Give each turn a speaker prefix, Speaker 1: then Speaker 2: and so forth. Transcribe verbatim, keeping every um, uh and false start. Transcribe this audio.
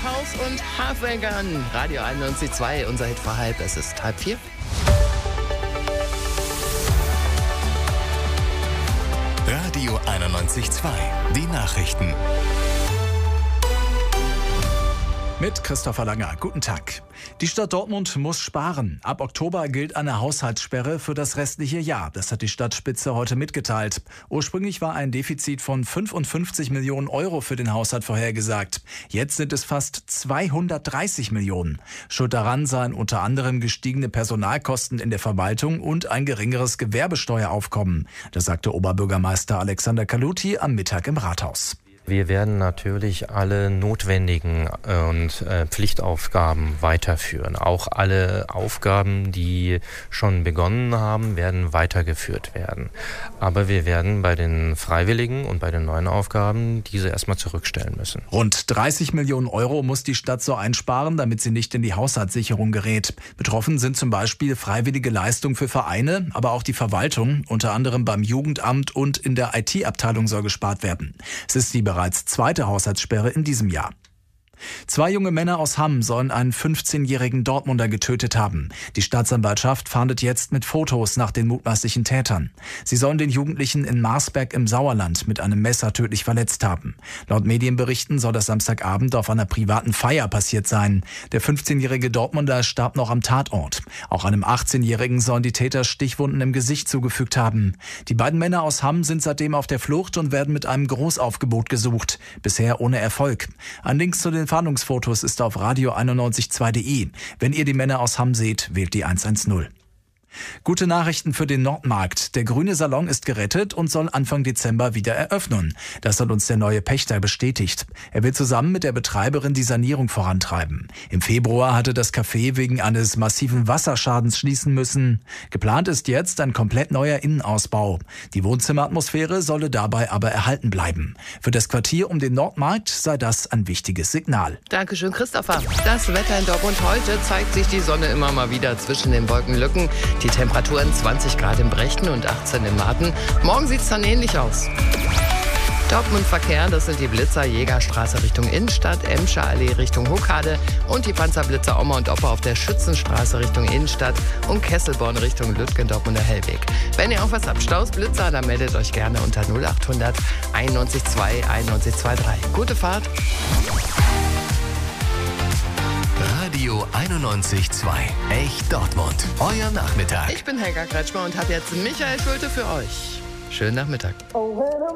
Speaker 1: House und Halfway Gun. Radio einundneunzig Komma zwei, unser Hit vor halb. Es ist halb vier.
Speaker 2: Radio einundneunzig Komma zwei, die Nachrichten.
Speaker 3: Mit Christopher Langer. Guten Tag. Die Stadt Dortmund muss sparen. Ab Oktober gilt eine Haushaltssperre für das restliche Jahr. Das hat die Stadtspitze heute mitgeteilt. Ursprünglich war ein Defizit von fünfundfünfzig Millionen Euro für den Haushalt vorhergesagt. Jetzt sind es fast zweihundertdreißig Millionen. Schuld daran seien unter anderem gestiegene Personalkosten in der Verwaltung und ein geringeres Gewerbesteueraufkommen. Das sagte Oberbürgermeister Alexander Kaluti am Mittag im Rathaus.
Speaker 4: Wir werden natürlich alle notwendigen und äh, Pflichtaufgaben weiterführen. Auch alle Aufgaben, die schon begonnen haben, werden weitergeführt werden. Aber wir werden bei den freiwilligen und bei den neuen Aufgaben diese erstmal zurückstellen müssen.
Speaker 3: Rund dreißig Millionen Euro muss die Stadt so einsparen, damit sie nicht in die Haushaltssicherung gerät. Betroffen sind zum Beispiel freiwillige Leistungen für Vereine, aber auch die Verwaltung. Unter anderem beim Jugendamt und in der I T-Abteilung soll gespart werden. Es ist die bereits zweite Haushaltssperre in diesem Jahr. Zwei junge Männer aus Hamm sollen einen fünfzehnjährigen Dortmunder getötet haben. Die Staatsanwaltschaft fahndet jetzt mit Fotos nach den mutmaßlichen Tätern. Sie sollen den Jugendlichen in Marsberg im Sauerland mit einem Messer tödlich verletzt haben. Laut Medienberichten soll das Samstagabend auf einer privaten Feier passiert sein. Der fünfzehnjährige Dortmunder starb noch am Tatort. Auch einem achtzehnjährigen sollen die Täter Stichwunden im Gesicht zugefügt haben. Die beiden Männer aus Hamm sind seitdem auf der Flucht und werden mit einem Großaufgebot gesucht. Bisher ohne Erfolg. Ein Link zu den Fahndungsfotos ist auf radio einundneunzig Komma zwei punkt de. Wenn ihr die Männer aus Hamm seht, wählt die hundertzehn. Gute Nachrichten für den Nordmarkt. Der grüne Salon ist gerettet und soll Anfang Dezember wieder eröffnen. Das hat uns der neue Pächter bestätigt. Er will zusammen mit der Betreiberin die Sanierung vorantreiben. Im Februar hatte das Café wegen eines massiven Wasserschadens schließen müssen. Geplant ist jetzt ein komplett neuer Innenausbau. Die Wohnzimmeratmosphäre solle dabei aber erhalten bleiben. Für das Quartier um den Nordmarkt sei das ein wichtiges Signal.
Speaker 1: Dankeschön, Christopher. Das Wetter in Dortmund heute zeigt sich die Sonne immer mal wieder zwischen den Wolkenlücken. Die Temperaturen zwanzig Grad in Brechten und achtzehn in Marten. Morgen sieht es dann ähnlich aus. Dortmund Verkehr, das sind die Blitzer Jägerstraße Richtung Innenstadt, Emscher Allee Richtung Hochhade und die Panzerblitzer Oma und Opa auf der Schützenstraße Richtung Innenstadt und Kesselborn Richtung Lütgen Dortmunder Hellweg. Wenn ihr auch was habt, Staus, Blitzer, dann meldet euch gerne unter null achthundert einundneunzig Komma zwei einundneunzig Komma drei. Gute Fahrt!
Speaker 2: Radio einundneunzig Komma zwei. Echt Dortmund. Euer Nachmittag.
Speaker 1: Ich bin Helga Kretschmer und habe jetzt Michael Schulte für euch. Schönen Nachmittag.